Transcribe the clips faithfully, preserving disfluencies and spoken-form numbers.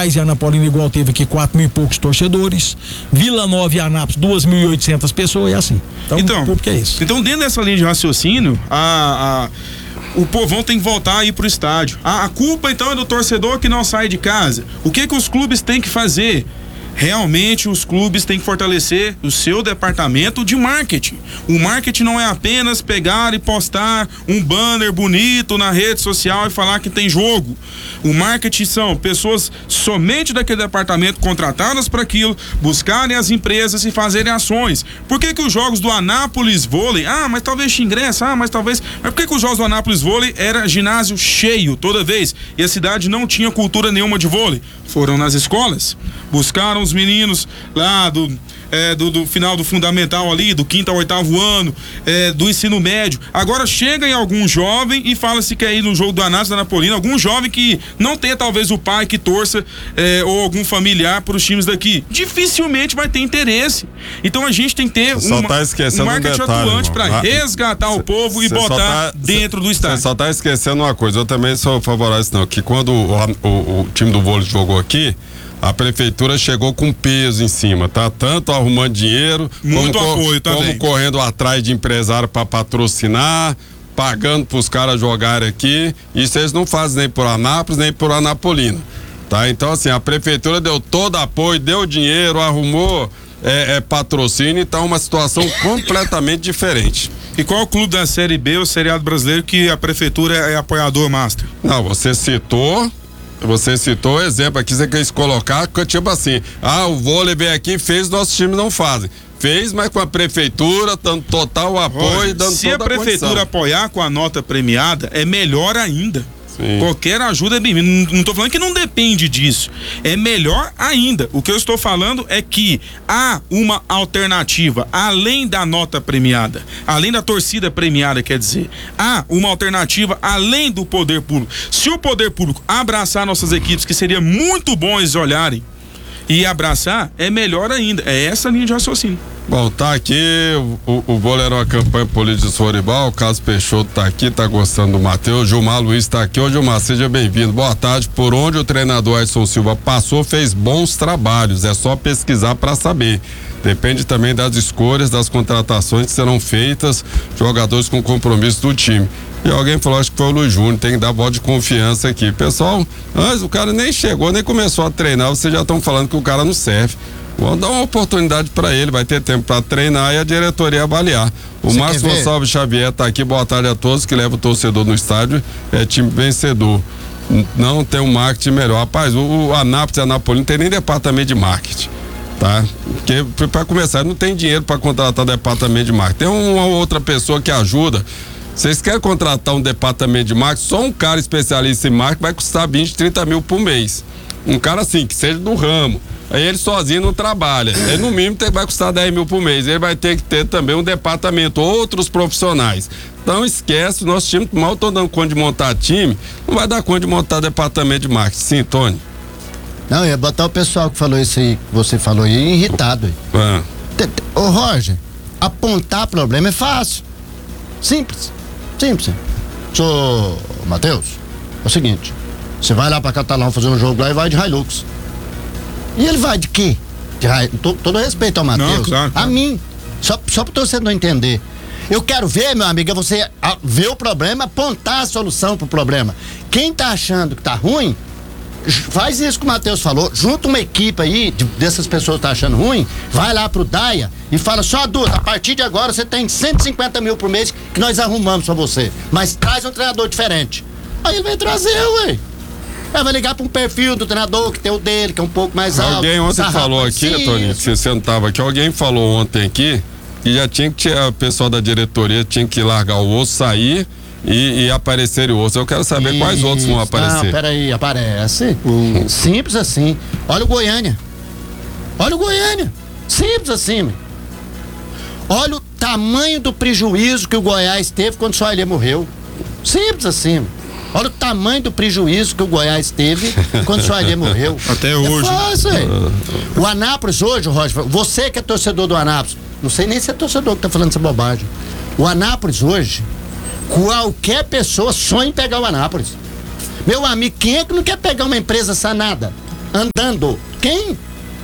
Goiás e Anapolina igual teve aqui quatro mil e poucos torcedores. Vila Nova e Anápolis, duas mil e oitocentas pessoas e assim. Então, então, o que é isso? Então, dentro dessa linha de raciocínio, a, a, o povão tem que voltar a ir pro estádio. A, a culpa, então, é do torcedor que não sai de casa. O que que os clubes têm que fazer? Realmente os clubes têm que fortalecer o seu departamento de marketing. O marketing não é apenas pegar e postar um banner bonito na rede social e falar que tem jogo. O marketing são pessoas somente daquele departamento contratadas para aquilo, buscarem as empresas e fazerem ações. Por que que os jogos do Anápolis Vôlei, ah, mas talvez tinha ingresso, ah, mas talvez... Mas por que que os jogos do Anápolis Vôlei era ginásio cheio toda vez e a cidade não tinha cultura nenhuma de vôlei? Foram nas escolas, buscaram os meninos lá do, é, do, do final do fundamental ali, do quinto ao oitavo ano, é, do ensino médio. Agora chega em algum jovem e fala se quer ir no jogo do Anápolis da Anapolina, algum jovem que não tenha talvez o pai que torça é, ou algum familiar para os times daqui. Dificilmente vai ter interesse. Então a gente tem que ter uma, tá um marketing um atuante para resgatar cê, o povo e botar tá, dentro cê, do estádio. Você só tá esquecendo uma coisa, eu também sou favorável a isso não, que quando o, o, o time do vôlei jogou aqui, a prefeitura chegou com peso em cima, tá? Tanto arrumando dinheiro, muito como, apoio como também, correndo atrás de empresário para patrocinar, pagando pros caras jogarem aqui. Isso eles não fazem nem por Anápolis, nem por Anapolina, tá? Então, assim, a prefeitura deu todo apoio, deu dinheiro, arrumou é, é, patrocínio, então é uma situação completamente diferente. E qual é o clube da Série B ou Série A do brasileiro que a prefeitura é apoiador master? Não, você citou... Você citou o exemplo aqui, você quis colocar, tipo assim, ah, o vôlei veio aqui e fez, nossos times não fazem. Fez, mas com a prefeitura, dando total apoio, Olha, dando se toda a prefeitura condição. apoiar com a nota premiada, é melhor ainda. Sim. Qualquer ajuda é bem-vinda. Não estou falando que não depende disso. É melhor ainda. O que eu estou falando é que há uma alternativa, além da nota premiada, além da torcida premiada, quer dizer, há uma alternativa além do poder público. Se o poder público abraçar nossas equipes, que seria muito bom eles olharem e abraçar, é melhor ainda. É essa a linha de raciocínio. Bom, tá aqui, o, o vôlei era uma campanha política de Soribal, o Carlos Peixoto tá aqui, tá gostando do Matheus, Gilmar Luiz tá aqui. Ô Gilmar, seja bem-vindo, boa tarde. Por onde o treinador Edson Silva passou, fez bons trabalhos, é só pesquisar para saber. Depende também das escolhas, das contratações que serão feitas, jogadores com compromisso do time. E alguém falou, acho que foi o Luiz Júnior, tem que dar voto de confiança aqui. Pessoal, antes o cara nem chegou, nem começou a treinar, vocês já estão falando que o cara não serve. Vamos dar uma oportunidade para ele, vai ter tempo para treinar e a diretoria avaliar. O Você Márcio Gonçalves Xavier está aqui, boa tarde a todos que leva o torcedor no estádio, é time vencedor. Não tem um marketing melhor. Rapaz, o, o Anápolis e a Anapolina não tem nem departamento de marketing, tá? Porque, para começar, não tem dinheiro para contratar departamento de marketing. Tem uma outra pessoa que ajuda. Vocês querem contratar um departamento de marketing, só um cara especialista em marketing vai custar vinte, trinta mil por mês. Um cara assim, que seja do ramo. Aí ele sozinho não trabalha. Ele no mínimo tem, vai custar dez mil por mês. Ele vai ter que ter também um departamento, outros profissionais. Então esquece, nosso time mal tô dando conta de montar time, não vai dar conta de montar departamento de marketing. Sim, Tony? Não, ia botar o pessoal que falou isso aí, que você falou aí, irritado. Ah. Ô Roger, apontar problema é fácil. Simples. Simples. Sou Matheus, é o seguinte, você vai lá pra Catalão fazer um jogo lá e vai de Hilux. E ele vai de quê? De Hilux, todo, todo respeito ao Matheus. Claro, claro. A mim. Só, só pro torcedor não entender. Eu quero ver, meu amigo, é você a, ver o problema, apontar a solução pro problema. Quem tá achando que tá ruim, faz isso que o Matheus falou, junta uma equipe aí, de, dessas pessoas que tá achando ruim, vai lá pro Daia e fala, só Duda, a partir de agora você tem cento e cinquenta mil por mês que nós arrumamos pra você, mas traz um treinador diferente. Aí ele vai trazer, ué. Aí vai ligar pra um perfil do treinador que tem o dele, que é um pouco mais alto. Alguém ontem falou aqui, Toninho, que você não tava aqui, alguém falou ontem aqui que já tinha que, o pessoal da diretoria tinha que largar o osso, sair E, e aparecer o outro. Eu quero saber Isso. quais outros vão aparecer. Não, peraí, aparece. Hum. Simples assim. Olha o Goiânia. Olha o Goiânia. Simples assim, meu. Olha o tamanho do prejuízo que o Goiás teve quando o Soailê morreu. Simples assim, meu. Olha o tamanho do prejuízo que o Goiás teve quando o Soailê morreu. Até hoje. É fácil, uh, o Anápolis hoje, Roger, você que é torcedor do Anápolis, não sei nem se é torcedor que tá falando essa bobagem. O Anápolis hoje, qualquer pessoa sonha em pegar o Anápolis. Meu amigo, quem é que não quer pegar uma empresa sanada? andando. Quem?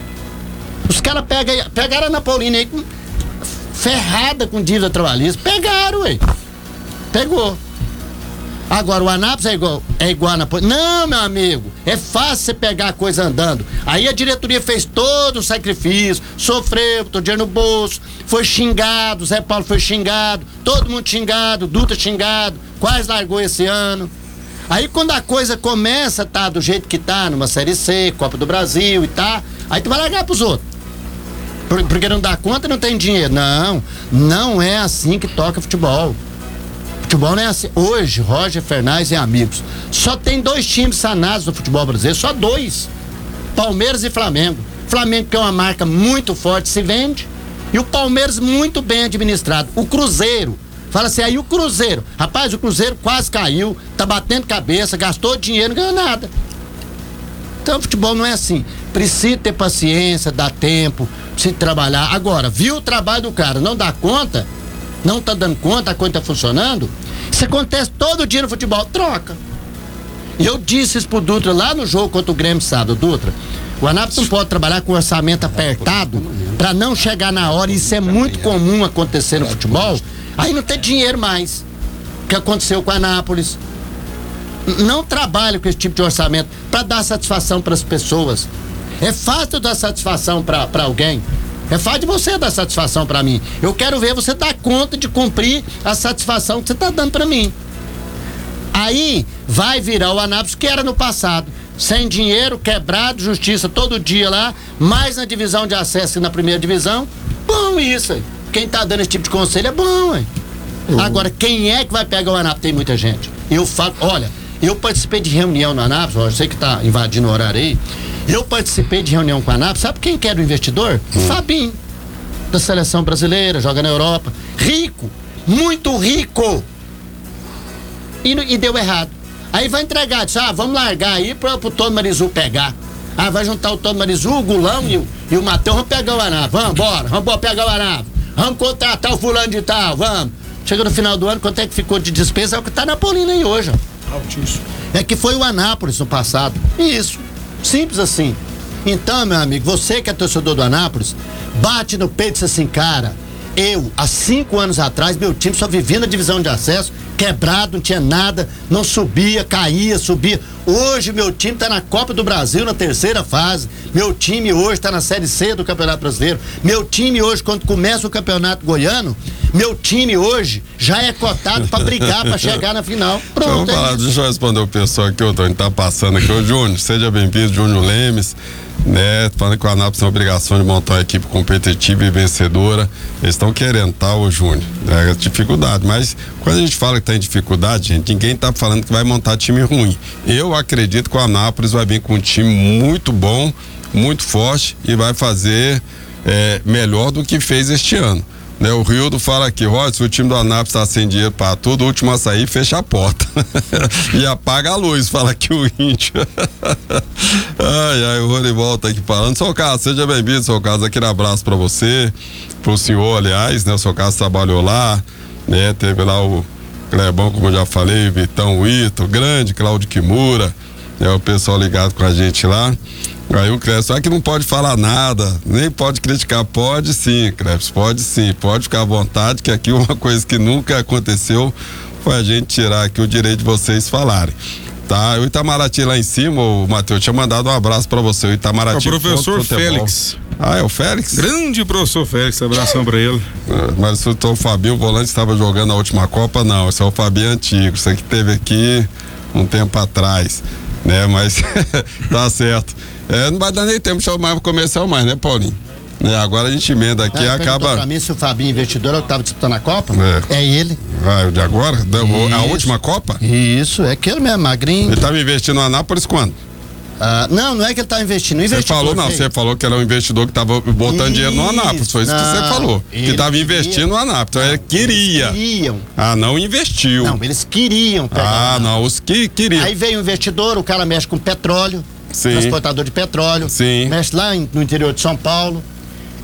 Os caras pegam, pegaram a Ana Paulina aí ferrada com dívida trabalhista. Pegaram, ué. Pegou. Agora, o Anápolis é igual, é igual a Ana Paulina. Não, meu amigo. É fácil você pegar a coisa andando. Aí a diretoria fez todo o sacrifício, sofreu, botou dinheiro no bolso, foi xingado, Zé Paulo foi xingado, todo mundo xingado, Dutra xingado, quase largou esse ano. Aí quando a coisa começa a tá do jeito que tá, numa Série C, Copa do Brasil e tá, aí tu vai largar pros outros. Porque não dá conta e não tem dinheiro. Não, não é assim que toca futebol. Futebol não é assim. Hoje, Roger Fernandes e amigos, só tem dois times sanados no futebol brasileiro, só dois. Palmeiras e Flamengo. Flamengo que é uma marca muito forte, se vende, e o Palmeiras muito bem administrado. O Cruzeiro, fala assim, aí o Cruzeiro, rapaz, o Cruzeiro quase caiu, tá batendo cabeça, gastou dinheiro, não ganhou nada. Então, o futebol não é assim. Precisa ter paciência, dar tempo, precisa trabalhar. Agora, viu o trabalho do cara, não dá conta, não tá dando conta, a coisa tá funcionando, isso acontece todo dia no futebol, troca. E eu disse isso pro Dutra lá no jogo contra o Grêmio sábado, Dutra, o Anápolis não pode trabalhar com orçamento apertado para não chegar na hora, e isso é muito comum acontecer no futebol, aí não tem dinheiro mais, que aconteceu com o Anápolis. Não trabalho com esse tipo de orçamento para dar satisfação para as pessoas. É fácil dar satisfação para alguém. É fácil de você dar satisfação para mim. Eu quero ver você dar conta de cumprir a satisfação que você está dando para mim. Aí vai virar o Anápolis que era no passado. Sem dinheiro, quebrado, justiça todo dia lá, mais na divisão de acesso e na primeira divisão. Bom isso aí. Quem tá dando esse tipo de conselho é bom, hein? Uhum. Agora, quem é que vai pegar o Anápolis? Tem muita gente. Eu falo, olha, eu participei de reunião no Anápolis, eu sei que tá invadindo o horário aí. Eu participei de reunião com o Anápolis, sabe quem que era o investidor? Hum. O Fabinho, da seleção brasileira, joga na Europa. Rico, muito rico. E, e deu errado. Aí vai entregar, disse, ah, vamos largar aí pro, pro Tony Marizu pegar. Ah, vai juntar o Tony Marizu, o Gulão e o, e o Matheus, vamos pegar o Anápolis, vamos embora, vamos embora pegar o Anápolis. Vamos contratar o fulano de tal, vamos. Chega no final do ano, quanto é que ficou de despesa? É o que tá na Paulina aí hoje, ó. Altíssimo. É que foi o Anápolis no passado. Isso. Simples assim. Então, meu amigo, você que é torcedor do Anápolis, bate no peito e diz assim, cara, eu, há cinco anos atrás, meu time só vivia na divisão de acesso, quebrado, não tinha nada, não subia, caía, subia. Hoje meu time tá na Copa do Brasil, na terceira fase. Meu time hoje tá na Série C do Campeonato Brasileiro. Meu time hoje, quando começa o Campeonato Goiano, meu time hoje já é cotado pra brigar, pra chegar na final. Pronto. Então, é deixa eu responder o pessoal aqui, o Tony tá passando aqui. Ô Júnior, seja bem-vindo, Júnior Lemes, né? Falando que o Anápolis tem a obrigação de montar uma equipe competitiva e vencedora. Eles estão querendo, tá, ô Júnior? É dificuldade, mas quando a gente fala que tá em dificuldade, gente, ninguém tá falando que vai montar time ruim. Eu acredito que o Anápolis vai vir com um time muito bom, muito forte e vai fazer é, melhor do que fez este ano. Né, o Rildo fala aqui, Rod, se o time do Anápolis tá sem dinheiro para tudo, o último a sair fecha a porta e apaga a luz, fala aqui o índio. Ai, ai, o Rorival tá aqui falando. Seu Carlos, seja bem-vindo, seu Carlos, aquele abraço para você, pro senhor, aliás, né, o seu Carlos trabalhou lá, né, teve lá o Clebão, como eu já falei, o Vitão, o Ito, o grande Cláudio Kimura, né, o pessoal ligado com a gente lá. Aí o Clebs, só que não pode falar nada, nem pode criticar, pode sim, Clebs, pode sim, pode ficar à vontade, que aqui uma coisa que nunca aconteceu foi a gente tirar aqui o direito de vocês falarem. Tá, o Itamaraty lá em cima, o Matheus tinha mandado um abraço pra você, o Itamaraty. É o professor Félix. Ah, é o Félix? Grande professor Félix, abração pra ele. É, mas se o Fabinho, o volante, estava jogando a última Copa, não, esse é o Fabinho antigo, isso aqui teve aqui um tempo atrás, né, mas tá certo. É, não vai dar nem tempo de chamar o comercial mais, né, Paulinho? É, agora a gente emenda aqui e acaba. Pra mim, se o Fabinho investidor é o que tava disputando a Copa, é, é ele. Vai, o de agora? Isso. A última Copa? Isso, é aquele mesmo, magrinho. Ele tava investindo no Anápolis quando? Ah, não, não é que ele tá investindo. Você falou, não, você falou que era um investidor que tava botando isso, dinheiro no Anápolis, foi isso não, que você falou. Que tava investindo queria, no Anápolis, então ele queria. Eles queriam. Ah, não investiu. Não, eles queriam pegar. Ah, não, os que queriam. Aí veio o investidor, o cara mexe com petróleo. Sim. Transportador de petróleo, sim. mexe lá em, no interior de São Paulo.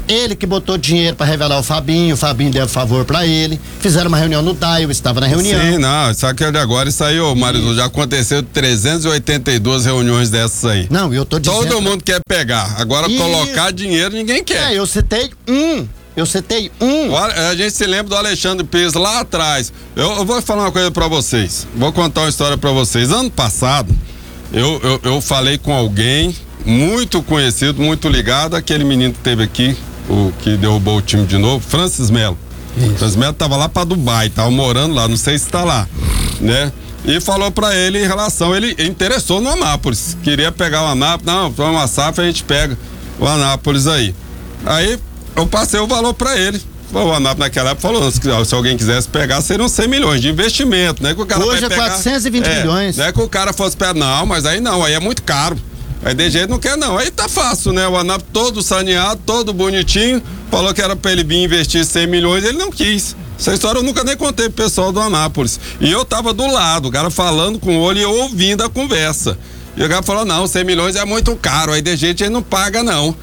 Ele que botou dinheiro pra revelar o Fabinho, o Fabinho deu favor pra ele. Fizeram uma reunião no D A I, eu estava na reunião. Sim, não, só que agora isso aí, ô Marilu, já aconteceu trezentas e oitenta e duas reuniões dessas aí. Não, eu tô dizendo... Todo mundo quer pegar, agora Isso. colocar dinheiro ninguém quer. É, eu citei um, eu citei um. Olha, a gente se lembra do Alexandre Pires lá atrás. Eu, eu vou falar uma coisa pra vocês, vou contar uma história pra vocês. Ano passado, eu, eu, eu falei com alguém muito conhecido, muito ligado, aquele menino que teve aqui, o que derrubou o time de novo, Francis Melo. Isso. Francis Melo tava lá pra Dubai, tava morando lá, não sei se tá lá, né? E falou pra ele em relação, ele interessou no Anápolis, queria pegar o Anápolis, não, foi uma safra, a gente pega o Anápolis aí. Aí eu passei o valor pra ele. O Anápolis naquela época falou, se alguém quisesse pegar, seriam cem milhões de investimento, né? Que o cara Hoje vai é pegar, quatrocentos e vinte é, milhões. Não é que o cara fosse pegar, não, mas aí não, aí é muito caro. Aí de jeito não quer não, aí tá fácil, né? O Anápolis todo saneado, todo bonitinho, falou que era pra ele vir investir cem milhões, ele não quis. Essa história eu nunca nem contei pro pessoal do Anápolis. E eu tava do lado, o cara falando com o olho e eu ouvindo a conversa. E o cara falou, não, cem milhões é muito caro, aí de jeito ele não paga não.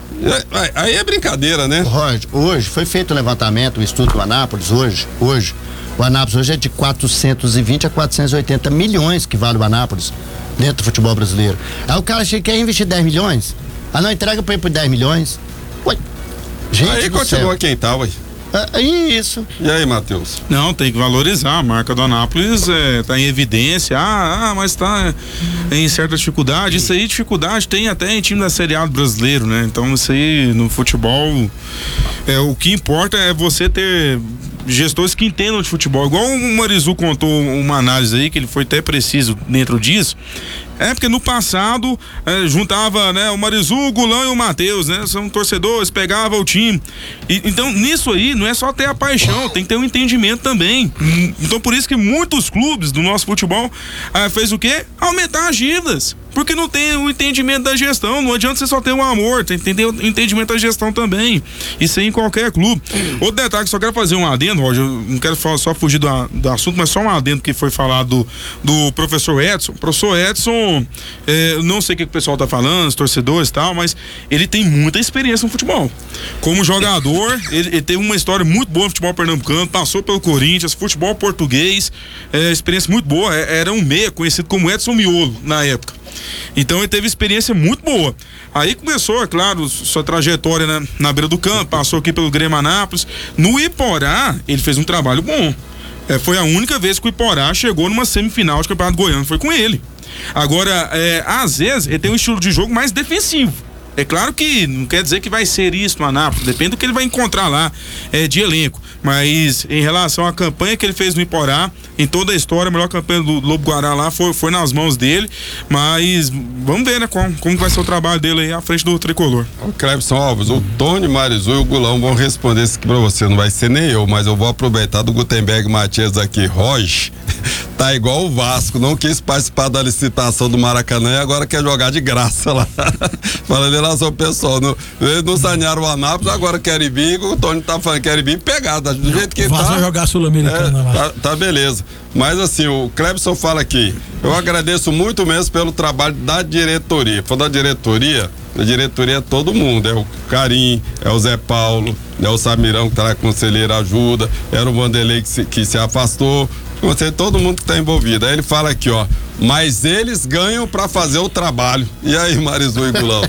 Aí é brincadeira, né? Roger, hoje foi feito o levantamento, o estudo do Anápolis, hoje, hoje, o Anápolis hoje é de quatrocentos e vinte a quatrocentos e oitenta milhões que vale o Anápolis dentro do futebol brasileiro. Aí o cara chega, quer investir dez milhões, aí não entrega pra ele por dez milhões. Ué, gente aí do continua céu. Quem tá, ué. É, isso. E aí, Matheus? Não, tem que valorizar. A marca do Anápolis é, tá em evidência. Ah, ah, mas tá em certa dificuldade. Isso aí, dificuldade tem até em time da Série A do brasileiro, né? Então, isso aí no futebol, é, o que importa é você ter gestores que entendam de futebol. Igual o Marizu contou uma análise aí, que ele foi até preciso dentro disso. É porque no passado é, juntava, né, o Marizu, o Gulão e o Matheus, né? São torcedores, pegava o time. E, então, nisso aí, não é só ter a paixão, tem que ter um entendimento também. Então, por isso que muitos clubes do nosso futebol é, fez o quê? Aumentar as dívidas. Porque não tem o entendimento da gestão. Não adianta você só ter um amor, tem que ter o entendimento da gestão também. Isso aí em qualquer clube. Outro detalhe que só quero fazer um adendo, Roger, eu não quero falar, só fugir do, do assunto, mas só um adendo que foi falado do, do professor Edson. O professor Edson, é, não sei o que o pessoal tá falando, os torcedores e tal, mas ele tem muita experiência no futebol. Como jogador, ele, ele teve uma história muito boa no futebol pernambucano, passou pelo Corinthians, futebol português, é, experiência muito boa, é, era um meia conhecido como Edson Miolo na época. Então ele teve experiência muito boa. Aí começou, é claro, sua trajetória na, na beira do campo, passou aqui pelo Grêmio Anápolis. No Iporá, ele fez um trabalho bom. É, foi a única vez que o Iporá chegou numa semifinal de Campeonato Goiano, foi com ele. Agora, é, às vezes, ele tem um estilo de jogo mais defensivo. É claro que não quer dizer que vai ser isso no Anápolis, depende do que ele vai encontrar lá é, de elenco. Mas em relação à campanha que ele fez no Iporá, em toda a história, a melhor campanha do Lobo Guará lá foi, foi nas mãos dele. Mas vamos ver, né, como, como vai ser o trabalho dele aí à frente do tricolor. O Clebson Alves, o Tony Marizu e o Gulão vão responder isso aqui pra você. Não vai ser nem eu, mas eu vou aproveitar do Gutenberg Matias aqui. Roger, tá igual o Vasco, não quis participar da licitação do Maracanã e agora quer jogar de graça lá. Falando em relação ao pessoal, não, eles não sanearam o Anápolis, agora querem vir, o Tony tá falando que querem vir pegar, do jeito que Vasco tá. vai jogar Sul-Americana é, lá. Tá, tá beleza. Mas assim, o Clebson fala aqui, eu agradeço muito mesmo pelo trabalho da diretoria. Falando da diretoria, a diretoria é todo mundo, é o Carim, é o Zé Paulo, é o Samirão que tá lá, conselheiro, ajuda, era o Vanderlei que se, que se afastou, você, todo mundo que tá envolvido. Aí ele fala aqui, ó, mas eles ganham pra fazer o trabalho. E aí, Marizu e Gulão?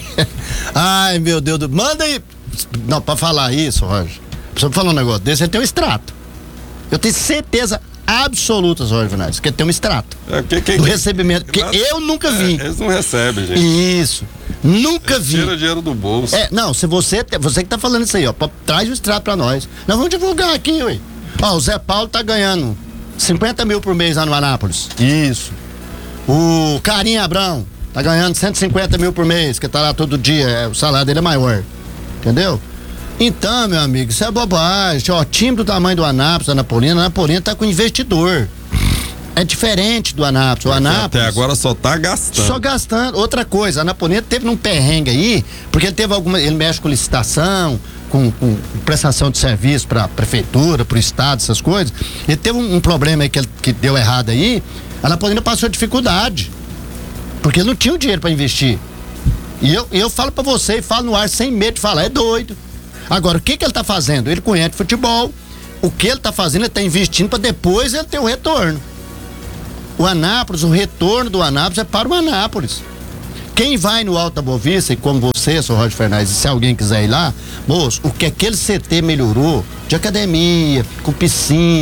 Ai, meu Deus do... Manda aí. Não, pra falar isso, Roger, precisa falar um negócio desse, ele tem um extrato. Eu tenho certeza absoluta, Roger Vinales, que ele tem um extrato é, que, que, do que, recebimento, porque que, eu nunca vi. É, eles não recebem, gente. Isso. Nunca eles vi. Tira dinheiro do bolso. É, não, se você, você que tá falando isso aí, ó, traz o extrato pra nós. Nós vamos divulgar aqui, ué. Ó, o Zé Paulo tá ganhando cinquenta mil por mês lá no Anápolis. Isso. O Carim Abrão tá ganhando cento e cinquenta mil por mês, que tá lá todo dia, é, o salário dele é maior. Entendeu? Então, meu amigo, isso é bobagem. Ó, time do tamanho do Anápolis, da Anapolina, a Anapolina tá com investidor. É diferente do Anápolis. O Anápolis até agora só tá gastando. Só gastando. Outra coisa, a Anapolina teve um perrengue aí, porque ele teve alguma. Ele mexe com licitação, com, com prestação de serviço pra prefeitura, pro estado, essas coisas. Ele teve um, um problema aí que, que deu errado aí. A Anapolina passou dificuldade. Porque ele não tinha o dinheiro pra investir. E eu, eu falo pra você e falo no ar sem medo de falar, é doido. Agora, o que que ele tá fazendo? Ele conhece futebol, o que ele tá fazendo, ele tá investindo para depois ele ter o retorno. O Anápolis, o retorno do Anápolis é para o Anápolis. Quem vai no Alta Boa Vista, e como você, senhor Roger Fernandes, se alguém quiser ir lá, moço, o que aquele C T melhorou de academia, com piscina,